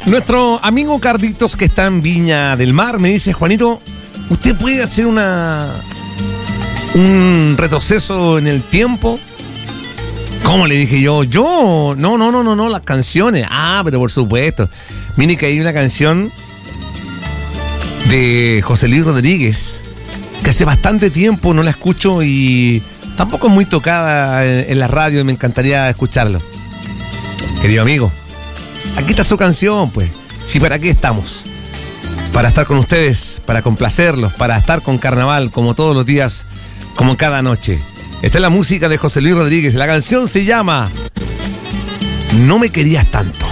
Nuestro amigo Carlitos, que está en Viña del Mar, me dice: Juanito, ¿usted puede hacer un retroceso en el tiempo? ¿Cómo? Le dije yo. No, las canciones. Pero por supuesto. Mire que hay una canción de José Luis Rodríguez que hace bastante tiempo no la escucho y tampoco es muy tocada en la radio y me encantaría escucharlo. Querido amigo, aquí está su canción, pues. Sí, ¿para qué estamos? Para estar con ustedes, para complacerlos, para estar con Carnaval, como todos los días, como cada noche. Esta es la música de José Luis Rodríguez. La canción se llama No me querías tanto.